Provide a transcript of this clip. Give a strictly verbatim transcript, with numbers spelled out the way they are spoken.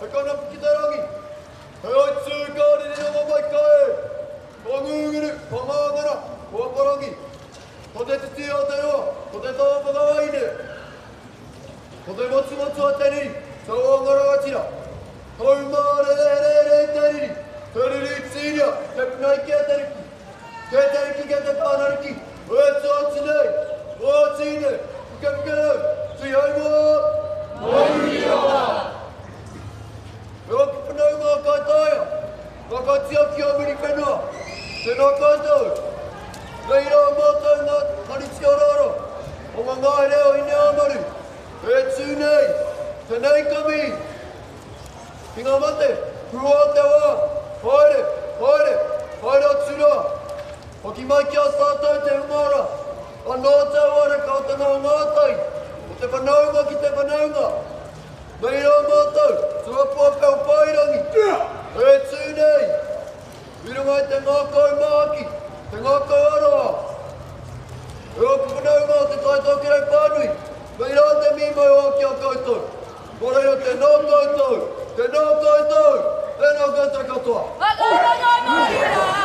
te kana pikitarangi. Te oitsu kaari ni nama maikae. Pangunguru, pangangara, waparangi. Tote titi atero, tote tāpaka waine. Tote matsu matsu ateni, sawangara gachira. Toimare re re re teriri. Teriri tsiria, tepnai kia teriki. Kia teriki kia te kānariki. Oetsu atsinei, oatsine, puke puke nau. Sihai mo! Mauriora! Ewa kipanau ngā kātāia. Wakatia ki amiri whenua. Tēnā kātou. Reira mātou ngā mariti arara. O ngā ngai reo i ne amaru. E tū nei. Tēnei kami. Ki ngā mate. Hua te wā. Haere. Haere. Haere atura. Hoki mai ki a sātou te umara. Anō te wara kauta ngā ngātai. O te whanaunga ki te whanaunga. Reira mātou. Tua pua pēu pairangi. E tū nei. Wirungai te ngā kau